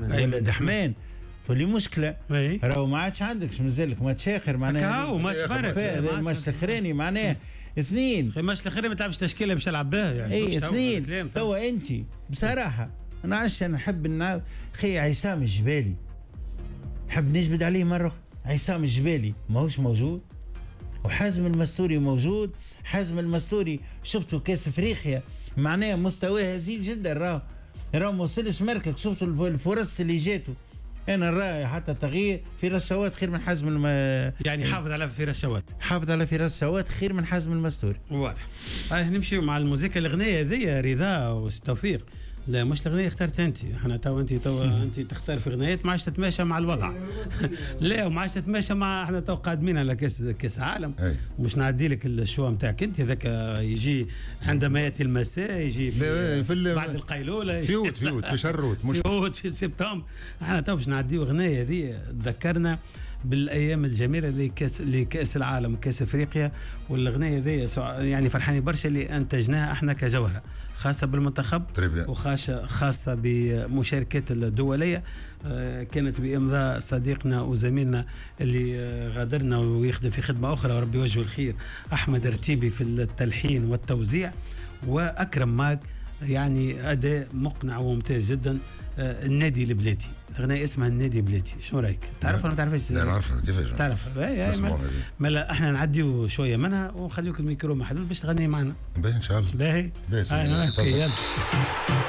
ولد حمان. فاللي مشكله راهو ما عادش عندكش مازالك ماتش اخر معناها هاو ماتش برك الماتش الاخراني معناها اثنين الماتش الاخراني ما تلعبش تشكيله باش تلعب بها يعني اي اثنين. توا انت بصراحه انا عادش نحب خي عصام الجبالي نحب نجبد عليه مره. عصام الجبالي ماهوش موجود وحازم المستوري موجود. حازم المستوري شفتوا كاس افريقيا معناها مستواه هزيل جدا. راهو ما وصلش مركز. شفتوا الفرص اللي جاته. انا راي حتى تغيير فراس شوات خير من حازم يعني حافظ على فراس شوات. حافظ على فراس شوات خير من حازم المستوري. واضح. نمشي مع الموسيقى الاغنيه هذيا رضا والتوفيق. لا مش الاغنيه اخترتها انت. احنا انت تختار في اغنيات ما عادش تتماشى مع الوضع. لا وما عادش تتماشى مع احنا تو قادمين على كاس عالم. مش نعدي لك الشوا نتاعك انت هذاك يجي عندما ياتي المساء يجي في بعد القيلوله فيوت في شروت مش فيوت في سبتمبر. احنا تو باش نعديو اغنيه هذه تذكرنا بالايام الجميله لكاس العالم وكاس افريقيا. والاغنيه هذه يعني فرحانين برشا اللي انتجناها احنا كجوهره خاصه بالمنتخب خاصه بمشاركات الدوليه. كانت بامضاء صديقنا وزميلنا اللي غادرنا ويخدم في خدمه اخرى وربي يوجهه الخير احمد رتيبي في التلحين والتوزيع واكرم ماك يعني اداء مقنع وممتاز جدا. النادي البلادي اغنيه اسمها النادي البلادي. شنو رايك؟ تعرفها ولا ما تعرفهاش؟ لا نعرفها كيفاش تعرفها. مالا احنا نعديو شويه منها ونخليوك الميكرو محلول باش تغني معنا. باهي ان شاء الله. باهي. باهي.